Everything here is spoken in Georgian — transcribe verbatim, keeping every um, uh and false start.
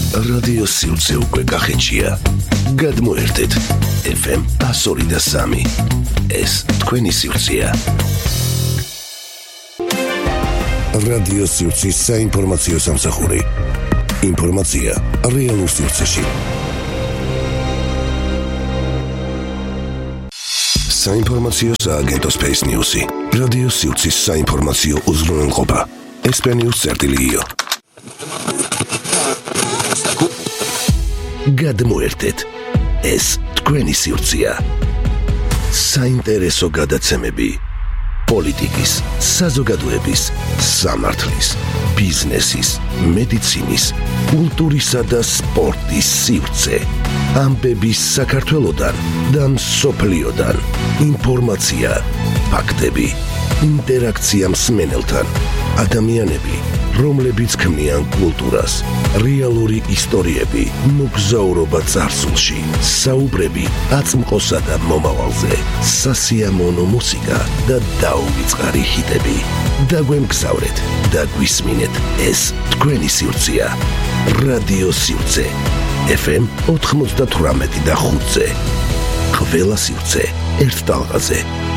რადიო სივრცე უკვე გახეჩია. გადმოერთეთ ეფ ემ one oh three. ეს თქვენი სივრცეა. რადიო სივრცის საინფორმაციო სამსახური. ინფორმაცია რეალურ სივრცეში. საინფორმაციო სააგენტო Space News-ი. რადიო სივრცის საინფორმაციო უზრუნველყოფა. ესპენიუს წერტილიო. გადმოერთეთ. ეს თქვენი სივრცეა. საინტერესო გადაცემები. პოლიტიკის, საზოგადოების, სამართლის, ბიზნესის, მედიცინის, კულტურისა და სპორტის სივრცე. ამბები საქართველოდან და მსოფლიოდან. ინფორმაცია, ფაქტები, ინტერაქცია მსმენელთან. ადამიანები, რომლებიც ქმნიან კულტურას, რეალური ისტორიები, მოგზაურობა წარსულში, საუბრები აწმყოსა და მომავალზე, სასიამოვნო მუსიკა და დაუვიწყარი ჰიტები. დაგვემგზავრეთ და გვისმინეთ, ეს თქვენი სივრცეა. რადიო სივრცე ეფ ემ ninety-eight და ხუთზე. ყველა სივრცე ერთ ტალღაზე.